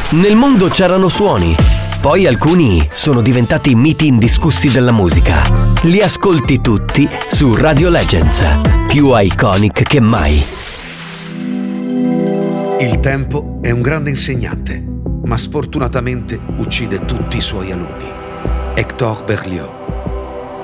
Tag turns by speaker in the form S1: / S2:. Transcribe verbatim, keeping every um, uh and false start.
S1: Nel mondo c'erano suoni, poi alcuni sono diventati miti indiscussi della musica. Li ascolti tutti su Radio Legends, più iconic che mai.
S2: Il tempo è un grande insegnante, ma sfortunatamente uccide tutti i suoi alunni. Hector Berlioz.